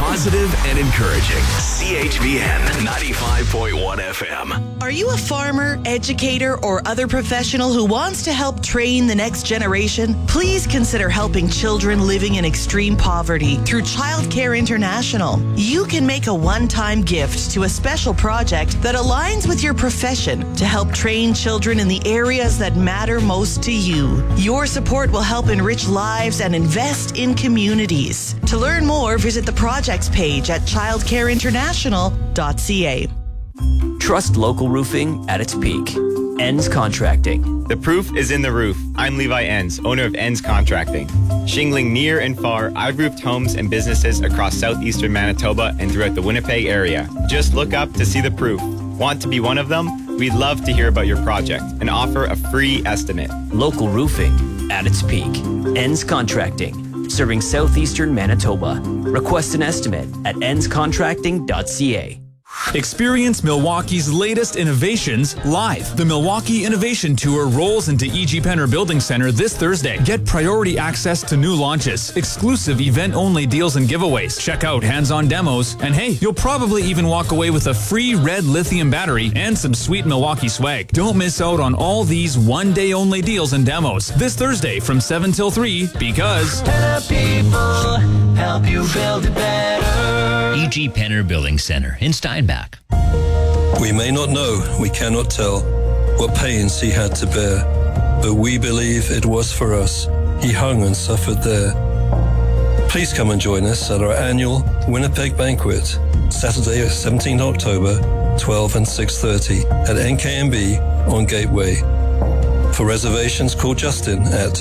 positive and encouraging. CHVN 95.1 FM. Are you a farmer, educator, or other professional who wants to help train the next generation? Please consider helping children living in extreme poverty through Child Care International. You can make a one-time gift to a special project that aligns with your profession to help train children in the areas that matter most to you. Your support will help enrich lives and invest in communities. To learn more, visit the projects page at childcareinternational.ca. Trust local roofing at its peak. Enns Contracting. The proof is in the roof. I'm Levi Enns, owner of Enns Contracting. Shingling near and far, I've roofed homes and businesses across southeastern Manitoba and throughout the Winnipeg area. Just look up to see the proof. Want to be one of them? We'd love to hear about your project and offer a free estimate. Local roofing at its peak. Enns Contracting. Serving southeastern Manitoba. Request an estimate at ennscontracting.ca. Experience Milwaukee's latest innovations live. The Milwaukee Innovation Tour rolls into E.G. Penner Building Center this Thursday. Get priority access to new launches, exclusive event-only deals and giveaways. Check out hands-on demos, and hey, you'll probably even walk away with a free red lithium battery and some sweet Milwaukee swag. Don't miss out on all these one-day-only deals and demos this Thursday from 7 till 3 because Penner people help you build it better. E.G. Penner Building Center in Steinbach. We may not know, we cannot tell what pains he had to bear, but we believe it was for us. He hung and suffered there. Please come and join us at our annual Winnipeg Banquet, Saturday, 17th October, 12 and 6:30 at NKMB on Gateway. For reservations, call Justin at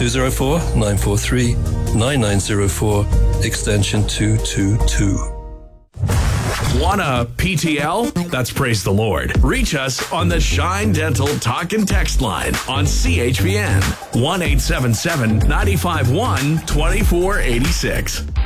204-943-9904, extension 222. Wanna PTL? That's praise the Lord. Reach us on the Shine Dental Talk and Text line on CHVN 1-877-951-2486.